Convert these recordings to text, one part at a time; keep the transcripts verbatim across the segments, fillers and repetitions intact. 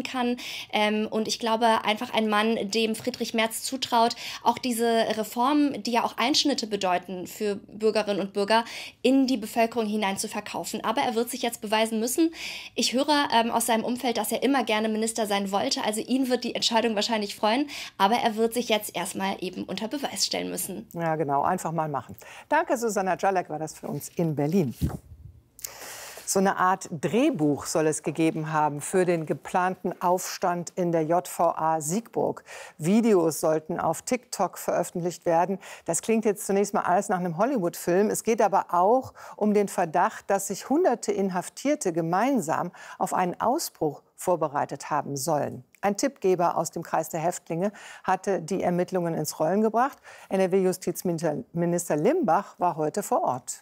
kann. Ähm, und ich glaube, einfach ein Mann, dem Friedrich Merz zutraut, auch diese Reformen, die ja auch Einschnitte bedeuten für Bürgerinnen und Bürger, in die Bevölkerung hinein zu verkaufen. Aber er wird sich jetzt beweisen müssen. Ich höre ähm, aus seinem Umfeld, dass er immer gerne Minister sein wollte. Also ihn wird die Entscheidung wahrscheinlich freuen. Aber er wird sich jetzt erstmal eben unter Beweis stellen müssen. Ja, genau. Einfach mal machen. Danke, Susanna Jalek, war das für uns in Berlin. So eine Art Drehbuch soll es gegeben haben für den geplanten Aufstand in der J V A Siegburg. Videos sollten auf TikTok veröffentlicht werden. Das klingt jetzt zunächst mal alles nach einem Hollywood-Film. Es geht aber auch um den Verdacht, dass sich hunderte Inhaftierte gemeinsam auf einen Ausbruch vorbereitet haben sollen. Ein Tippgeber aus dem Kreis der Häftlinge hatte die Ermittlungen ins Rollen gebracht. N R W-Justizminister Limbach war heute vor Ort.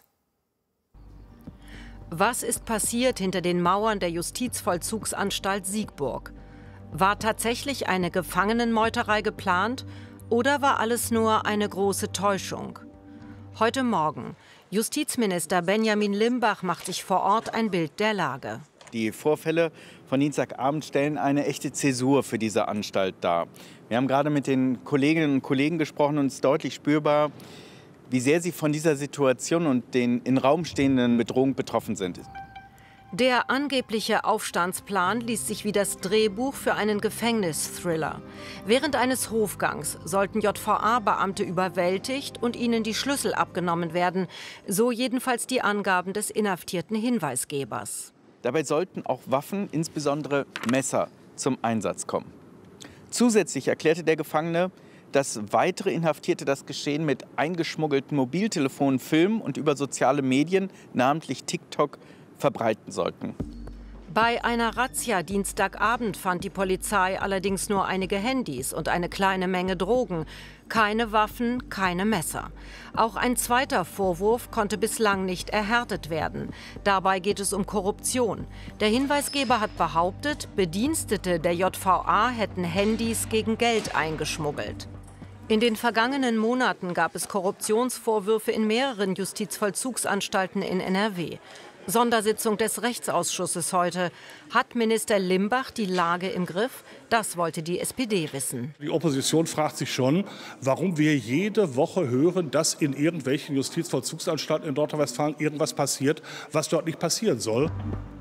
Was ist passiert hinter den Mauern der Justizvollzugsanstalt Siegburg? War tatsächlich eine Gefangenenmeuterei geplant oder war alles nur eine große Täuschung? Heute Morgen. Justizminister Benjamin Limbach macht sich vor Ort ein Bild der Lage. Die Vorfälle von Dienstagabend stellen eine echte Zäsur für diese Anstalt dar. Wir haben gerade mit den Kolleginnen und Kollegen gesprochen und es ist deutlich spürbar, wie sehr sie von dieser Situation und den im Raum stehenden Bedrohungen betroffen sind. Der angebliche Aufstandsplan liest sich wie das Drehbuch für einen Gefängnisthriller. Während eines Hofgangs sollten J V A-Beamte überwältigt und ihnen die Schlüssel abgenommen werden. So jedenfalls die Angaben des inhaftierten Hinweisgebers. Dabei sollten auch Waffen, insbesondere Messer, zum Einsatz kommen. Zusätzlich erklärte der Gefangene, dass weitere Inhaftierte das Geschehen mit eingeschmuggelten Mobiltelefonen filmen und über soziale Medien, namentlich TikTok, verbreiten sollten. Bei einer Razzia Dienstagabend fand die Polizei allerdings nur einige Handys und eine kleine Menge Drogen. Keine Waffen, keine Messer. Auch ein zweiter Vorwurf konnte bislang nicht erhärtet werden. Dabei geht es um Korruption. Der Hinweisgeber hat behauptet, Bedienstete der J V A hätten Handys gegen Geld eingeschmuggelt. In den vergangenen Monaten gab es Korruptionsvorwürfe in mehreren Justizvollzugsanstalten in N R W. Sondersitzung des Rechtsausschusses heute. Hat Minister Limbach die Lage im Griff? Das wollte die S P D wissen. Die Opposition fragt sich schon, warum wir jede Woche hören, dass in irgendwelchen Justizvollzugsanstalten in Nordrhein-Westfalen irgendwas passiert, was dort nicht passieren soll.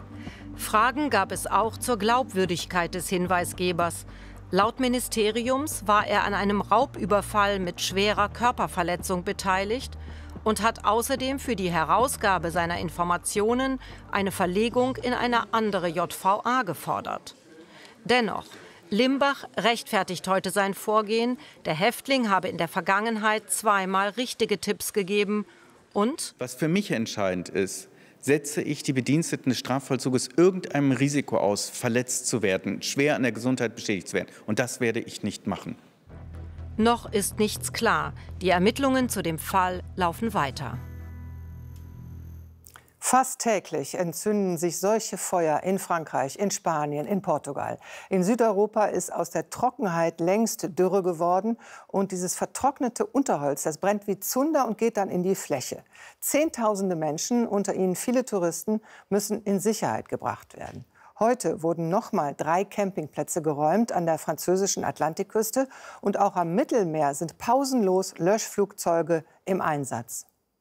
Fragen gab es auch zur Glaubwürdigkeit des Hinweisgebers. Laut Ministeriums war er an einem Raubüberfall mit schwerer Körperverletzung beteiligt und hat außerdem für die Herausgabe seiner Informationen eine Verlegung in eine andere J V A gefordert. Dennoch, Limbach rechtfertigt heute sein Vorgehen. Der Häftling habe in der Vergangenheit zweimal richtige Tipps gegeben und: Was für mich entscheidend ist, setze ich die Bediensteten des Strafvollzuges irgendeinem Risiko aus, verletzt zu werden, schwer an der Gesundheit beschädigt zu werden. Und das werde ich nicht machen. Noch ist nichts klar. Die Ermittlungen zu dem Fall laufen weiter. Fast täglich entzünden sich solche Feuer in Frankreich, in Spanien, in Portugal. In Südeuropa ist aus der Trockenheit längst Dürre geworden. Und dieses vertrocknete Unterholz, das brennt wie Zunder und geht dann in die Fläche. Zehntausende Menschen, unter ihnen viele Touristen, müssen in Sicherheit gebracht werden. Heute wurden noch mal drei Campingplätze geräumt an der französischen Atlantikküste. Und auch am Mittelmeer sind pausenlos Löschflugzeuge im Einsatz.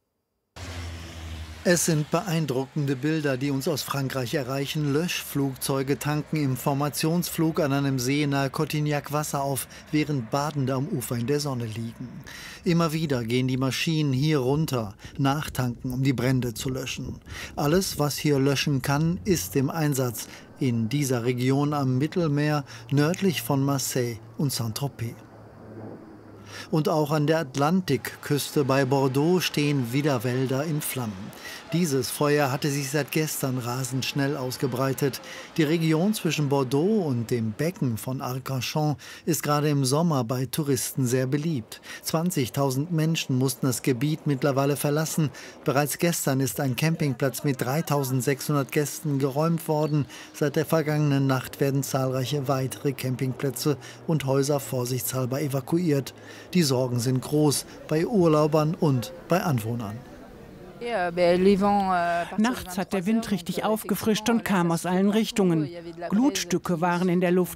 Es sind beeindruckende Bilder, die uns aus Frankreich erreichen. Löschflugzeuge tanken im Formationsflug an einem See nahe Cotignac Wasser auf, während Badende am Ufer in der Sonne liegen. Immer wieder gehen die Maschinen hier runter, nachtanken, um die Brände zu löschen. Alles, was hier löschen kann, ist im Einsatz in dieser Region am Mittelmeer, nördlich von Marseille und Saint-Tropez. Und auch an der Atlantikküste bei Bordeaux stehen wieder Wälder in Flammen. Dieses Feuer hatte sich seit gestern rasend schnell ausgebreitet. Die Region zwischen Bordeaux und dem Becken von Arcachon ist gerade im Sommer bei Touristen sehr beliebt. zwanzigtausend Menschen mussten das Gebiet mittlerweile verlassen. Bereits gestern ist ein Campingplatz mit dreitausendsechshundert Gästen geräumt worden. Seit der vergangenen Nacht werden zahlreiche weitere Campingplätze und Häuser vorsichtshalber evakuiert. Die Sorgen sind groß bei Urlaubern und bei Anwohnern. Nachts hat der Wind richtig aufgefrischt und kam aus allen Richtungen. Glutstücke waren in der Luft.